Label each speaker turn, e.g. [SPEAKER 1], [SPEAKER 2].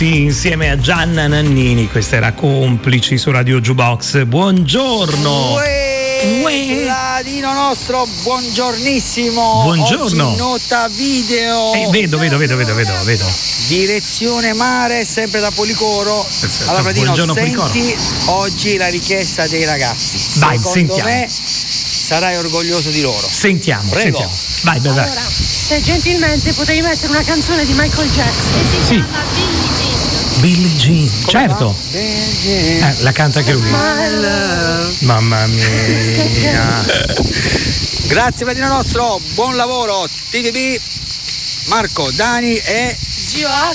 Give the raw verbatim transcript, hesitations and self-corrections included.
[SPEAKER 1] Insieme a Gianna Nannini, questa era Complici su Radio Jukebox. Buongiorno.
[SPEAKER 2] Uè, Uè. Ladino nostro, buongiornissimo.
[SPEAKER 1] Buongiorno.
[SPEAKER 2] Oggi nota video.
[SPEAKER 1] Eh, vedo, vedo, vedo, vedo, vedo, vedo.
[SPEAKER 2] Direzione mare, sempre da Policoro.
[SPEAKER 1] Perfetto.
[SPEAKER 2] Allora, Pratino,
[SPEAKER 1] Buongiorno,
[SPEAKER 2] senti
[SPEAKER 1] Policoro.
[SPEAKER 2] oggi la richiesta dei ragazzi.
[SPEAKER 1] Vai,
[SPEAKER 2] Secondo
[SPEAKER 1] sentiamo.
[SPEAKER 2] me sarai orgoglioso di loro.
[SPEAKER 1] Sentiamo,
[SPEAKER 2] Prego.
[SPEAKER 1] sentiamo. Vai, vai, vai.
[SPEAKER 3] Allora, se gentilmente potevi mettere una canzone di Michael Jackson.
[SPEAKER 4] Si
[SPEAKER 1] Sì.
[SPEAKER 4] chiama Billie Jean.
[SPEAKER 1] Billie Jean, certo.
[SPEAKER 2] Va?
[SPEAKER 1] Eh, la canta anche lui. Mamma mia.
[SPEAKER 2] Grazie Pratino nostro, buon lavoro. T V B, Marco, Dani e
[SPEAKER 3] Zio